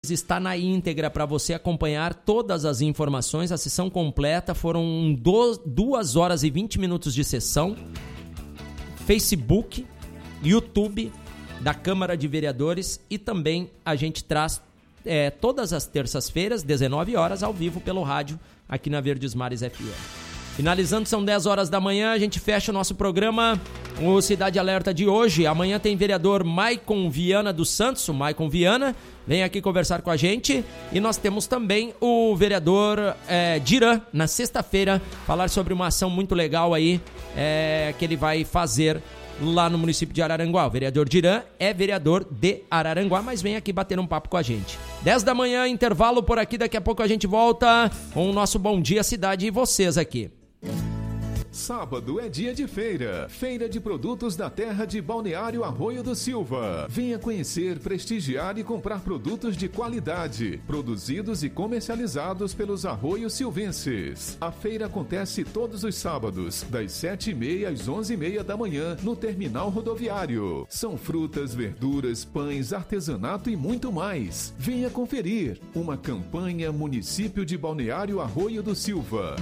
está na íntegra para você acompanhar todas as informações. A sessão completa foram 2 horas e 20 minutos de sessão. Facebook, YouTube da Câmara de Vereadores e também a gente traz todas as terças-feiras, 19 horas, ao vivo pelo rádio aqui na Verdes Mares FM. Finalizando, são 10 horas da manhã, a gente fecha o nosso programa, o Cidade Alerta de hoje. Amanhã tem vereador Maicon Viana dos Santos, o Maicon Viana, vem aqui conversar com a gente. E nós temos também o vereador Diran, na sexta-feira, falar sobre uma ação muito legal aí que ele vai fazer lá no município de Araranguá. O vereador Diran é vereador de Araranguá, mas vem aqui bater um papo com a gente. 10 da manhã, intervalo por aqui, daqui a pouco a gente volta com o nosso Bom Dia Cidade e vocês aqui. Sábado é dia de feira. Feira de produtos da terra de Balneário Arroio do Silva. Venha conhecer, prestigiar e comprar produtos de qualidade, produzidos e comercializados pelos arroios silvenses. A feira acontece todos os sábados, das 7h30 às 11h30 da manhã, no terminal rodoviário. São frutas, verduras, pães, artesanato e muito mais. Venha conferir. Uma campanha Município de Balneário Arroio do Silva.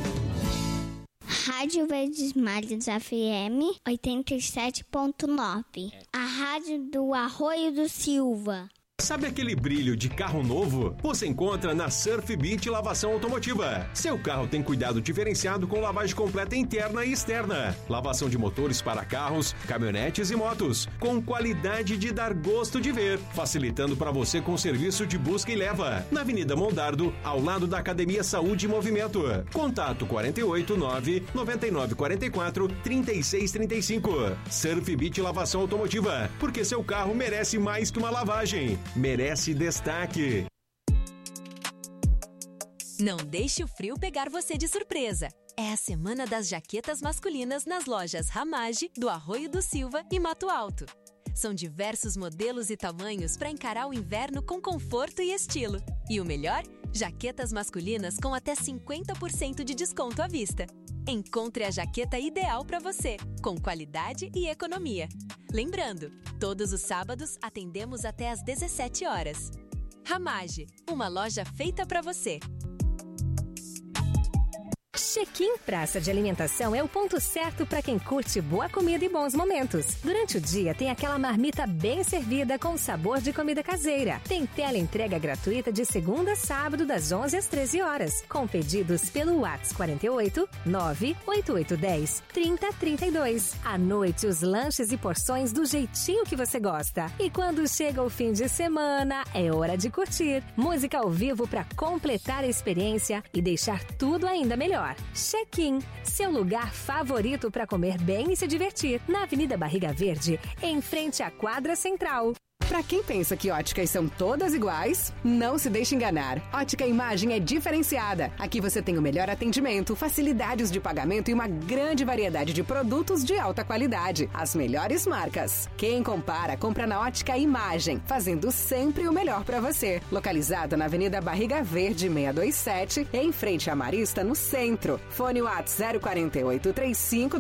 Rádio Verdes Mares FM 87.9. A rádio do Arroio do Silva. Sabe aquele brilho de carro novo? Você encontra na Surf Beach Lavação Automotiva. Seu carro tem cuidado diferenciado com lavagem completa interna e externa. Lavação de motores para carros, caminhonetes e motos. Com qualidade de dar gosto de ver. Facilitando para você com serviço de busca e leva. Na Avenida Mondardo, ao lado da Academia Saúde e Movimento. Contato 489-9944-3635. Surf Beach Lavação Automotiva. Porque seu carro merece mais que uma lavagem. Merece destaque. Não deixe o frio pegar você de surpresa. É a semana das jaquetas masculinas nas lojas Ramage, do Arroio do Silva e Mato Alto. São diversos modelos e tamanhos para encarar o inverno com conforto e estilo. E o melhor? Jaquetas masculinas com até 50% de desconto à vista. Encontre a jaqueta ideal para você, com qualidade e economia. Lembrando, todos os sábados atendemos até às 17 horas. Ramage, uma loja feita para você. Check-in Praça de Alimentação é o ponto certo para quem curte boa comida e bons momentos. Durante o dia tem aquela marmita bem servida com sabor de comida caseira. Tem teleentrega gratuita de segunda a sábado das 11 às 13 horas. Com pedidos pelo WhatsApp 48 98810 3032. À noite os lanches e porções do jeitinho que você gosta. E quando chega o fim de semana, é hora de curtir. Música ao vivo para completar a experiência e deixar tudo ainda melhor. Check-in, seu lugar favorito para comer bem e se divertir, na Avenida Barriga Verde, em frente à quadra central. Para quem pensa que óticas são todas iguais, não se deixe enganar. Ótica Imagem é diferenciada. Aqui você tem o melhor atendimento, facilidades de pagamento e uma grande variedade de produtos de alta qualidade. As melhores marcas. Quem compara, compra na Ótica Imagem, fazendo sempre o melhor para você. Localizada na Avenida Barriga Verde 627, em frente à Marista, no centro. Fone WhatsApp 048 35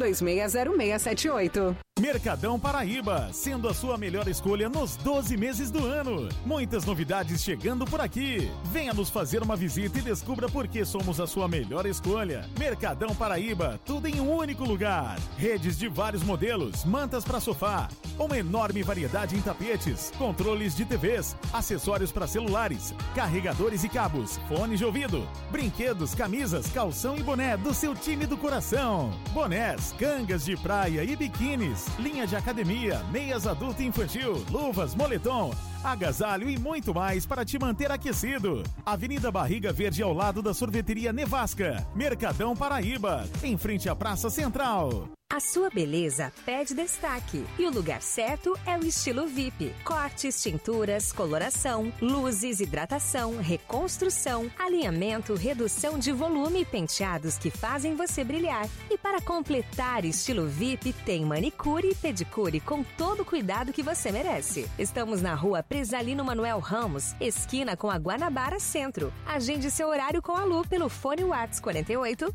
260678. Mercadão Paraíba, sendo a sua melhor escolha nos 12 meses do ano. Muitas novidades chegando por aqui. Venha nos fazer uma visita e descubra por que somos a sua melhor escolha. Mercadão Paraíba, tudo em um único lugar. Redes de vários modelos, mantas para sofá, uma enorme variedade em tapetes, controles de TVs, acessórios para celulares, carregadores e cabos, fones de ouvido, brinquedos, camisas, calção e boné do seu time do coração. Bonés, cangas de praia e biquínis, linha de academia, meias adulto e infantil, luvas, moletom, agasalho e muito mais para te manter aquecido. Avenida Barriga Verde, ao lado da sorveteria Nevasca. Mercadão Paraíba, em frente à Praça Central. A sua beleza pede destaque e o lugar certo é o estilo VIP. Cortes, tinturas, coloração, luzes, hidratação, reconstrução, alinhamento, redução de volume e penteados que fazem você brilhar. E para completar estilo VIP, tem manicure e pedicure com todo o cuidado que você merece. Estamos na rua Presalino Manuel Ramos, esquina com a Guanabara Centro. Agende seu horário com a Lu pelo fone WhatsApp 48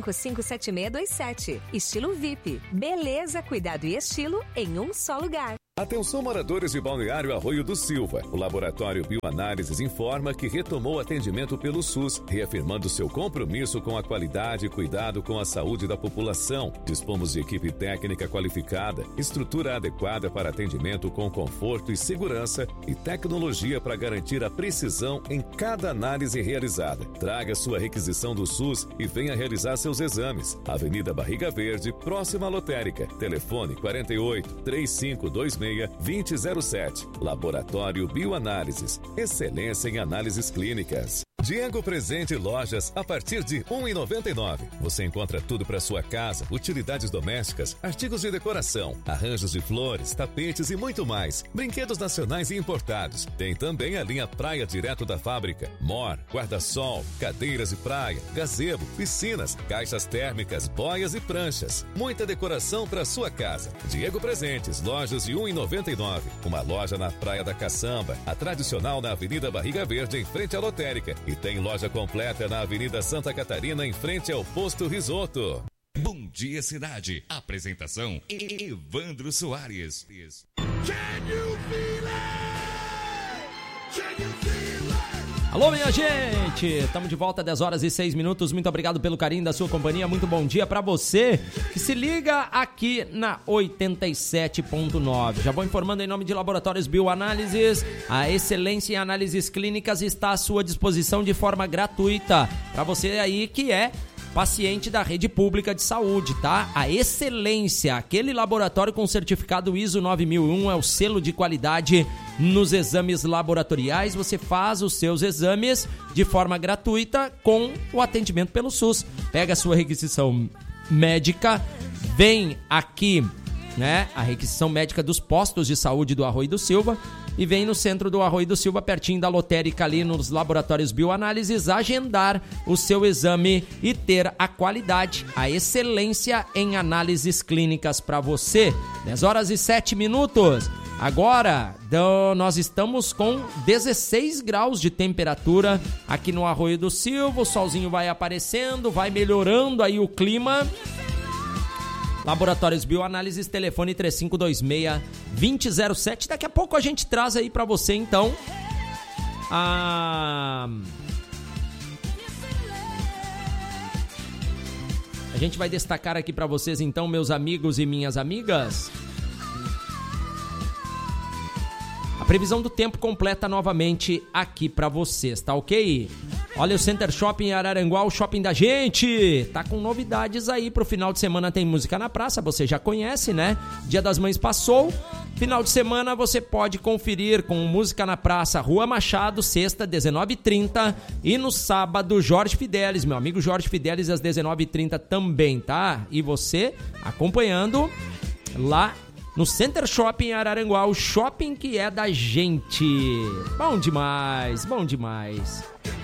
991557627. Estilo VIP. Beleza, cuidado e estilo em um só lugar. Atenção, moradores de Balneário Arroio do Silva. O Laboratório Bioanálises informa que retomou o atendimento pelo SUS, reafirmando seu compromisso com a qualidade e cuidado com a saúde da população. Dispomos de equipe técnica qualificada, estrutura adequada para atendimento com conforto e segurança e tecnologia para garantir a precisão em cada análise realizada. Traga sua requisição do SUS e venha realizar seus exames. Avenida Barriga Verde, próxima à lotérica. Telefone 48-3526-2007. Laboratório Bioanálises. Excelência em análises clínicas. Diego Presente Lojas a partir de R$ 1,99. Você encontra tudo para sua casa, utilidades domésticas, artigos de decoração, arranjos de flores, tapetes e muito mais. Brinquedos nacionais e importados. Tem também a linha Praia direto da fábrica. Mor, guarda-sol, cadeiras de praia, gazebo, piscinas, caixas térmicas, boias e pranchas. Muita decoração para sua casa. Diego Presentes, lojas de R$ 1,99. Uma loja na Praia da Caçamba, a tradicional na Avenida Barriga Verde, em frente à lotérica. E tem loja completa na Avenida Santa Catarina, em frente ao Posto Risoto. Bom Dia Cidade. Apresentação Evandro Soares. Alô, minha gente! Estamos de volta, 10 horas e 6 minutos. Muito obrigado pelo carinho da sua companhia. Muito bom dia para você que se liga aqui na 87.9. Já vou informando em nome de Laboratórios Bioanálises. A excelência em análises clínicas está à sua disposição de forma gratuita. Para você aí que é paciente da rede pública de saúde, tá? A excelência, aquele laboratório com certificado ISO 9001 é o selo de qualidade nos exames laboratoriais. Você faz os seus exames de forma gratuita com o atendimento pelo SUS. Pega a sua requisição médica, vem aqui, né? A requisição médica dos postos de saúde do Arroio do Silva e vem no centro do Arroio do Silva, pertinho da lotérica, ali nos Laboratórios Bioanálises, agendar o seu exame e ter a qualidade, a excelência em análises clínicas para você. 10 horas e 7 minutos. Agora, nós estamos com 16 graus de temperatura aqui no Arroio do Silva. O solzinho vai aparecendo, vai melhorando aí o clima. Laboratórios Bioanálises, telefone 3526-2007. Daqui a pouco a gente traz aí pra você, então, a gente vai destacar aqui pra vocês, então, meus amigos e minhas amigas, a previsão do tempo completa novamente aqui pra vocês, tá ok? Olha, o Center Shopping Araranguá, o shopping da gente, tá com novidades aí pro final de semana. Tem música na praça, você já conhece, né? Dia das Mães passou, final de semana você pode conferir com música na praça, Rua Machado, sexta, 19h30, e no sábado, Jorge Fidelis, meu amigo Jorge Fidelis, às 19h30 também, tá? E você acompanhando lá no Center Shopping Araranguá, o shopping que é da gente. Bom demais, bom demais.